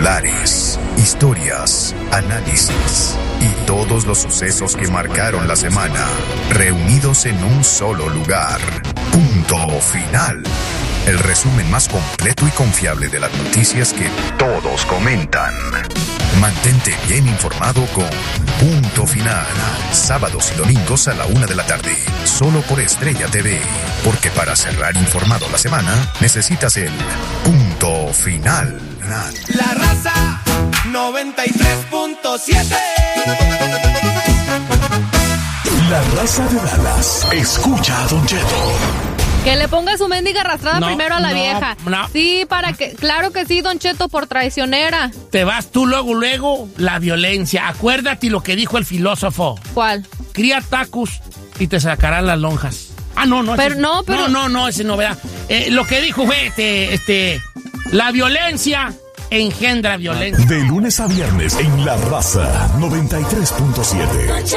titulares, historias, análisis y todos los sucesos que marcaron la semana, reunidos en un solo lugar. Punto Final. El resumen más completo y confiable de las noticias que todos comentan. Mantente bien informado con Punto Final. Sábados y domingos a la 1:00 p.m. Solo por Estrella TV. Porque para cerrar informado la semana, necesitas el Punto Final. La Raza 93.7. La Raza de Dallas. Escucha a Don Cheto. Que le ponga su mendiga arrastrada primero a la vieja. No. Sí, para que... Claro que sí, Don Cheto, por traicionera. Te vas tú luego, la violencia. Acuérdate lo que dijo el filósofo. ¿Cuál? Cría tacos y te sacarán las lonjas. No. Pero ese, no, pero... No, esa es novedad. Lo que dijo fue, la violencia engendra violencia. De lunes a viernes en La Raza 93.7.